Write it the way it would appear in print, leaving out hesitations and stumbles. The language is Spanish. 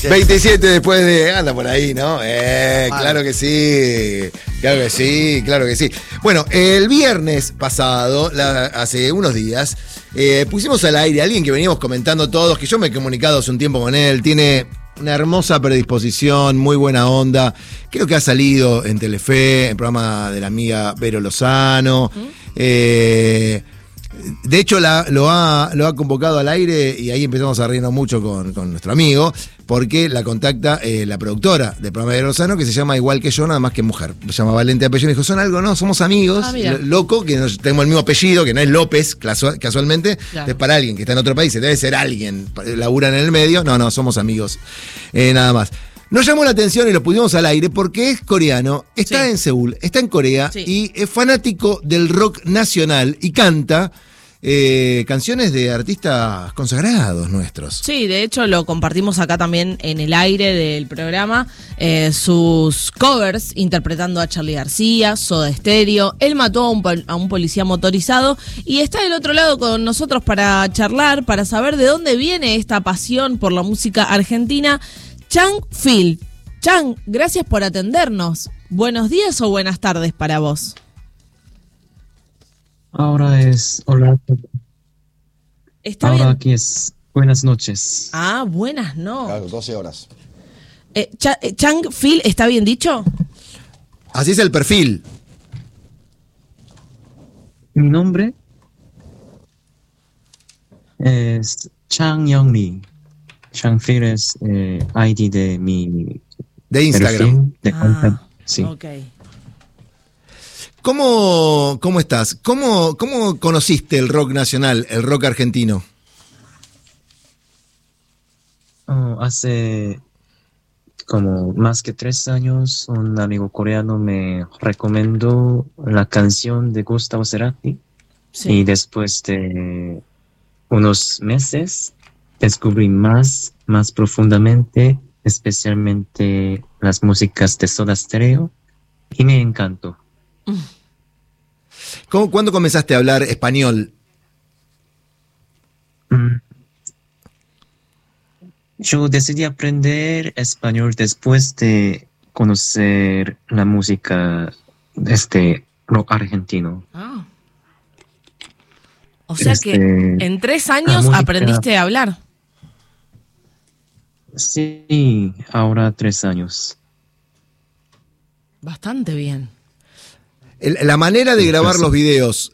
27 después de... Anda por ahí, ¿no? Claro que sí. Claro que sí, claro que sí. Bueno, el viernes pasado, hace unos días, pusimos al aire a alguien que veníamos comentando todos, que yo me he comunicado hace un tiempo con él, tiene una hermosa predisposición, muy buena onda. Creo que ha salido en Telefe, en el programa de la amiga Vero Lozano. De hecho, lo ha convocado al aire y ahí empezamos a reírnos mucho con nuestro amigo, porque la contacta la productora del programa de Lozano, que se llama igual que yo, nada más que mujer. Se llama Valente apellido. Me dijo, ¿son algo? No, somos amigos. Loco, que tenemos el mismo apellido, que no es López, casualmente. Claro. Es para alguien que está en otro país, debe ser alguien, labura en el medio. No, somos amigos. Nada más. Nos llamó la atención y lo pusimos al aire porque es coreano, está en Seúl, está en Corea y es fanático del rock nacional y canta canciones de artistas consagrados nuestros. Sí, de hecho lo compartimos acá también en el aire del programa, sus covers interpretando a Charly García, Soda Stereo. Él mató a un policía motorizado y está del otro lado con nosotros para charlar, para saber de dónde viene esta pasión por la música argentina. Chang Phil. Chang, gracias por atendernos. ¿Buenos días o buenas tardes para vos? Ahora es hola. ¿Está Ahora bien? Aquí es buenas noches. Ah, buenas no. Claro, 12 horas. Chang Phil, ¿está bien dicho? Así es el perfil. Mi nombre es Chang Young-mi. Chang Phil es ID de mi de Instagram. Perfil de cuenta. Sí. Ok. ¿Cómo estás? ¿Cómo conociste el rock nacional, el rock argentino? Hace como más que 3 años, un amigo coreano me recomendó la canción de Gustavo Cerati. Sí. Y después de unos meses descubrí más profundamente, especialmente las músicas de Soda Stereo, y me encantó. ¿Cuándo comenzaste a hablar español? Yo decidí aprender español después de conocer la música rock argentino. O sea que en 3 años aprendiste a hablar. Sí, ahora 3 años. Bastante bien. La manera de grabar los videos,